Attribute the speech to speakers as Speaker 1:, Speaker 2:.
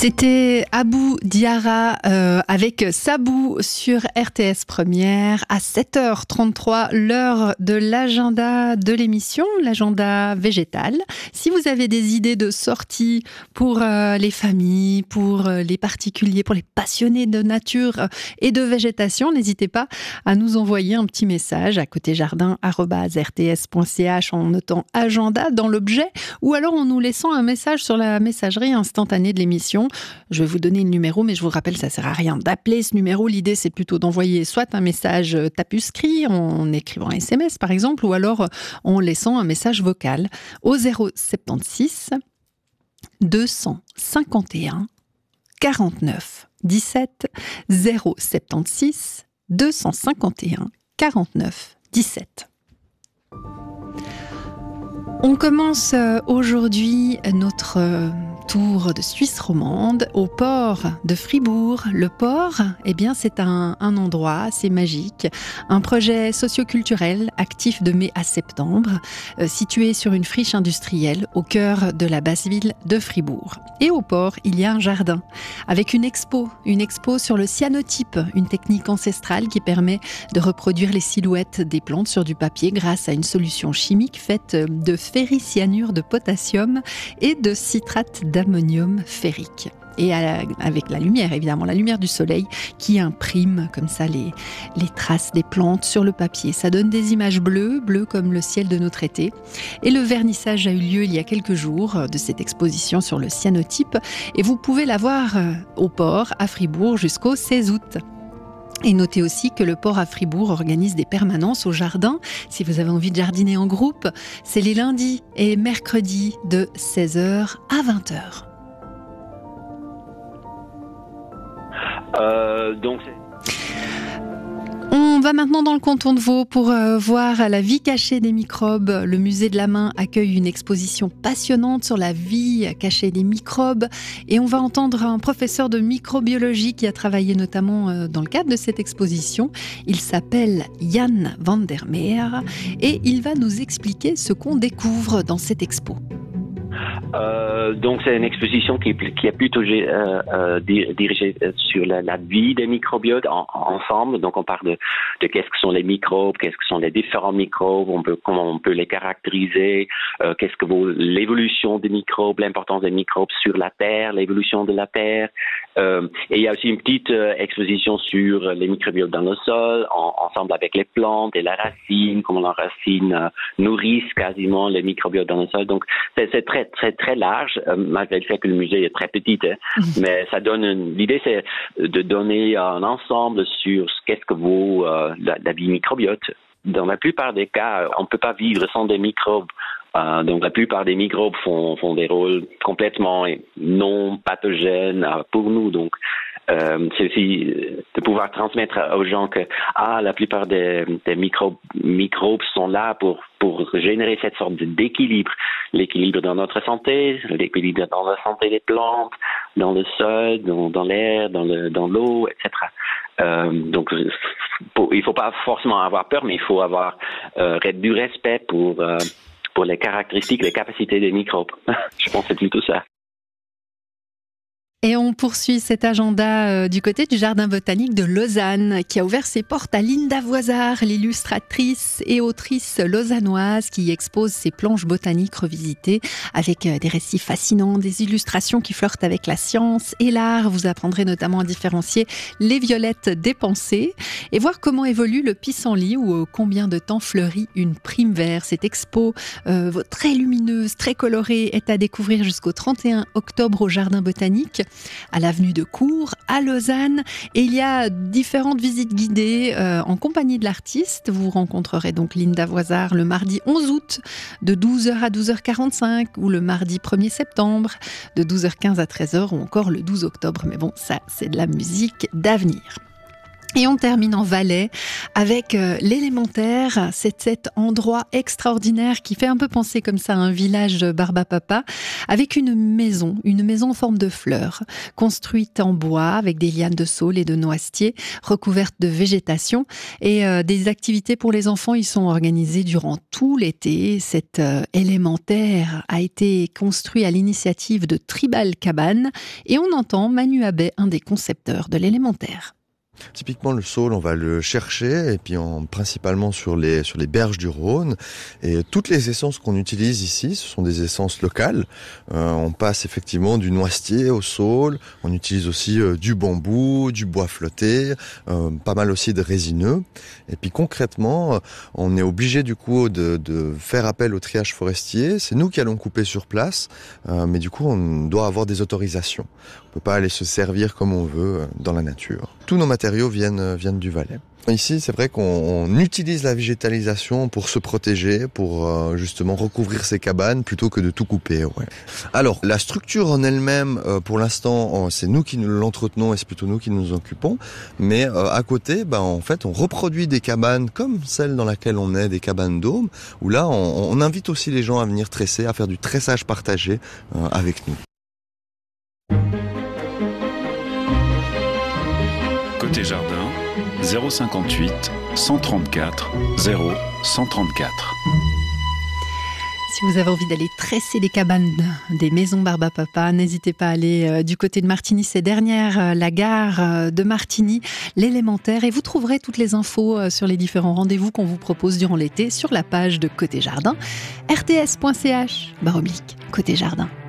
Speaker 1: C'était Abou Diarra avec Sabou sur RTS Première à 7h33, l'heure de l'agenda de l'émission, l'agenda végétal. Si vous avez des idées de sortie pour les familles, pour les particuliers, pour les passionnés de nature et de végétation, n'hésitez pas à nous envoyer un petit message à côtéjardin@rts.ch en notant agenda dans l'objet ou alors en nous laissant un message sur la messagerie instantanée de l'émission. Je vais vous donner le numéro, mais je vous rappelle, ça sert à rien d'appeler ce numéro. L'idée, c'est plutôt d'envoyer soit un message tapuscrit en écrivant un SMS, par exemple, ou alors en laissant un message vocal au 076 251 49 17 076 251 49 17. On commence aujourd'hui notre tour de Suisse romande au port de Fribourg. Le port, eh bien, c'est un endroit assez magique, un projet socioculturel actif de mai à septembre, situé sur une friche industrielle au cœur de la basse ville de Fribourg. Et au port, il y a un jardin avec une expo sur le cyanotype, une technique ancestrale qui permet de reproduire les silhouettes des plantes sur du papier grâce à une solution chimique faite de ferricyanure de potassium et de citrate d'ammonium ferrique. Et avec la lumière, évidemment, la lumière du soleil qui imprime comme ça les traces des plantes sur le papier. Ça donne des images bleues comme le ciel de notre été. Et le vernissage a eu lieu il y a quelques jours de cette exposition sur le cyanotype. Et vous pouvez la voir au port à Fribourg jusqu'au 16 août. Et notez aussi que le port à Fribourg organise des permanences au jardin. Si vous avez envie de jardiner en groupe, c'est les lundis et mercredis de 16h à 20h. On va maintenant dans le canton de Vaud pour voir la vie cachée des microbes. Le musée de la Main accueille une exposition passionnante sur la vie cachée des microbes et on va entendre un professeur de microbiologie qui a travaillé notamment dans le cadre de cette exposition. Il s'appelle Jan van der Meer et il va nous expliquer ce qu'on découvre dans cette expo.
Speaker 2: Donc c'est une exposition qui est plutôt dirigée sur la vie des microbiotes ensemble. Donc on parle de qu'est-ce que sont les microbes, qu'est-ce que sont les différents microbes, comment on peut les caractériser, qu'est-ce que l'évolution des microbes, l'importance des microbes sur la Terre, l'évolution de la Terre. Et il y a aussi une petite exposition sur les microbiotes dans le sol, ensemble avec les plantes et la racine, comment la racine nourrissent quasiment les microbiotes dans le sol. Donc c'est très très large, malgré le fait que le musée est très petit, mais ça donne l'idée, c'est de donner un ensemble sur qu'est-ce que vaut la vie microbiote. Dans la plupart des cas, on ne peut pas vivre sans des microbes. Donc la plupart des microbes font des rôles complètement non pathogènes pour nous. Donc c'est aussi de pouvoir transmettre aux gens que la plupart des microbes sont là pour générer cette sorte d'équilibre, l'équilibre dans notre santé, l'équilibre dans la santé des plantes, dans le sol, dans l'air, dans l'eau, etc. Donc il faut pas forcément avoir peur, mais il faut avoir du respect pour les caractéristiques, les capacités des microbes. Je pense que c'est plutôt ça.
Speaker 1: Et on poursuit cet agenda du côté du Jardin botanique de Lausanne, qui a ouvert ses portes à Linda Voisard, l'illustratrice et autrice lausannoise qui expose ses planches botaniques revisitées avec des récits fascinants, des illustrations qui flirtent avec la science et l'art. Vous apprendrez notamment à différencier les violettes des pensées et voir comment évolue le pissenlit ou combien de temps fleurit une prime vert. Cette expo très lumineuse, très colorée est à découvrir jusqu'au 31 octobre au Jardin botanique, à l'avenue de Cours, à Lausanne. Et il y a différentes visites guidées en compagnie de l'artiste. Vous rencontrerez donc Linda Voisard le mardi 11 août de 12h à 12h45 ou le mardi 1er septembre de 12h15 à 13h ou encore le 12 octobre. Mais bon, ça, c'est de la musique d'avenir. Et on termine en Valais avec l'élémentaire. C'est cet endroit extraordinaire qui fait un peu penser comme ça à un village Barbapapa, avec une maison en forme de fleur, construite en bois avec des lianes de saule et de noisetier, recouverte de végétation. Et des activités pour les enfants y sont organisées durant tout l'été. Cet élémentaire a été construit à l'initiative de Tribal Cabane et on entend Manu Abbé, un des concepteurs de l'élémentaire.
Speaker 3: Typiquement, le saule, on va le chercher et puis principalement sur les berges du Rhône. Et toutes les essences qu'on utilise ici, ce sont des essences locales. On passe effectivement du noisetier au saule. On utilise aussi du bambou, du bois flotté, pas mal aussi de résineux. Et puis concrètement, on est obligé du coup de faire appel au triage forestier. C'est nous qui allons couper sur place, mais du coup, on doit avoir des autorisations. On peut pas aller se servir comme on veut dans la nature. Tous nos matériaux viennent du Valais. Ici, c'est vrai qu'on utilise la végétalisation pour se protéger, pour justement recouvrir ces cabanes plutôt que de tout couper. Ouais. Alors, la structure en elle-même, pour l'instant, c'est nous qui l'entretenons et c'est plutôt nous qui nous occupons. Mais à côté, en fait, on reproduit des cabanes comme celle dans laquelle on est, des cabanes dômes, où là, on invite aussi les gens à venir tresser, à faire du tressage partagé avec nous.
Speaker 4: Côté jardin, 058 134 0134.
Speaker 1: Si vous avez envie d'aller tresser les cabanes des maisons Barbapapa, n'hésitez pas à aller du côté de Martigny. C'est derrière la gare de Martigny, l'élémentaire. Et vous trouverez toutes les infos sur les différents rendez-vous qu'on vous propose durant l'été sur la page de Côté Jardin, rts.ch/Côté Jardin.